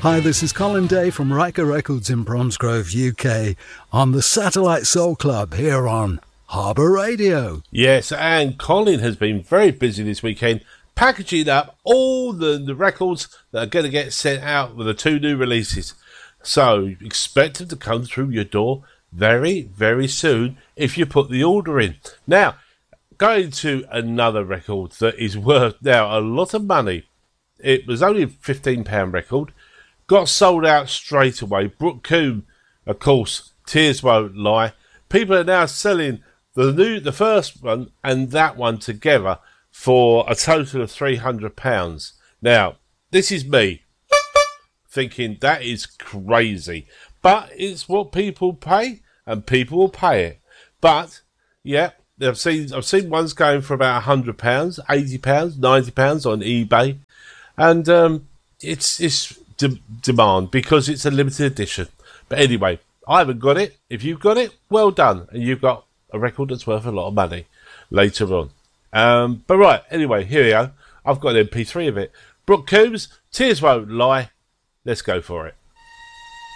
Hi, this is Colin Day from Riker Records in Bromsgrove, UK, on the Satellite Soul Club here on Harbour Radio. Yes, and Colin has been very busy this weekend packaging up all the records that are going to get sent out with the 2 new releases. So expect them to come through your door very, very soon if you put the order in. Now, going to another record that is worth now a lot of money. It was only a £15 record. Got sold out straight away. Brooke Coombe, of course, Tears Won't Lie. People are now selling the first one and that one together for a total of £300. Now, this is me thinking that is crazy. But it's what people pay, and people will pay it. But, yeah, I've seen ones going for about £100, £80, £90 on eBay. And it's demand because it's a limited edition. But anyway, I haven't got it. If you've got it, well done. And you've got a record that's worth a lot of money later on. But right, anyway, here we go. I've got an MP3 of it. Brooke Combs, Tears Won't Lie. Let's go for it.